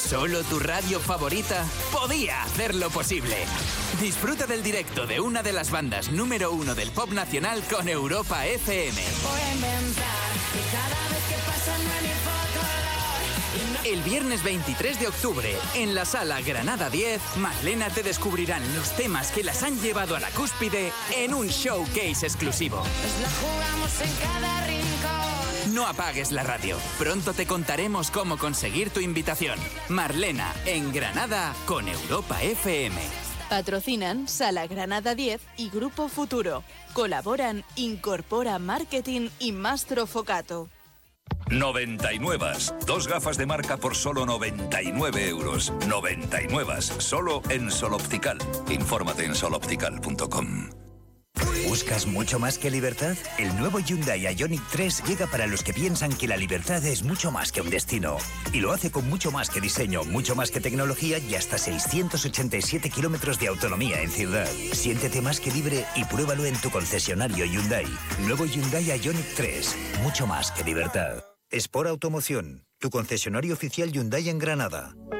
Solo tu radio favorita podía hacerlo posible. Disfruta del directo de una de las bandas número 1 del pop nacional con Europa FM. Voy a inventar y cada vez que pasa no hay ni foto. El viernes 23 de octubre, en la sala Granada 10, Marlena te descubrirán los temas que las han llevado a la cúspide en un showcase exclusivo. Nos la jugamos en cada rincón. No apagues la radio. Pronto te contaremos cómo conseguir tu invitación. Marlena, en Granada, con Europa FM. Patrocinan Sala Granada 10 y Grupo Futuro. Colaboran Incorpora Marketing y Mastro Focato. 99. 2 gafas de marca por solo 99 euros. 99. Solo en Sol Optical. Infórmate en soloptical.com. ¿Buscas mucho más que libertad? El nuevo Hyundai Ioniq 3 llega para los que piensan que la libertad es mucho más que un destino. Y lo hace con mucho más que diseño, mucho más que tecnología y hasta 687 kilómetros de autonomía en ciudad. Siéntete más que libre y pruébalo en tu concesionario Hyundai. Nuevo Hyundai Ioniq 3. Mucho más que libertad. Sport Automoción, tu concesionario oficial Hyundai en Granada.